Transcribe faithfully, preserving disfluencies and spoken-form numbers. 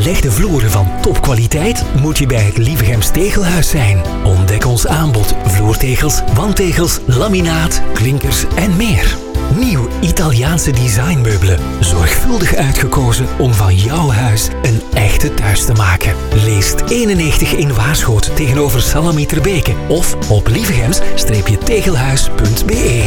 Belegde vloeren van topkwaliteit moet je bij het Lievegems Tegelhuis zijn. Ontdek ons aanbod vloertegels, wandtegels, laminaat, klinkers en meer. Nieuw Italiaanse designmeubelen. Zorgvuldig uitgekozen om van jouw huis een echte thuis te maken. Leest eenennegentig in Waarschoot tegenover Salamieterbeke of op lievegems-tegelhuis punt be.